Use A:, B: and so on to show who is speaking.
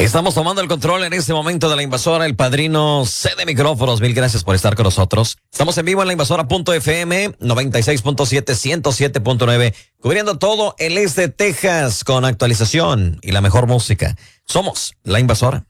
A: Estamos tomando el control en este momento de La Invasora, el padrino C de micrófonos. Mil gracias por estar con nosotros. Estamos en vivo en lainvasora.fm, 96.7, 107.9, cubriendo todo el este de Texas con actualización y la mejor música. Somos La Invasora.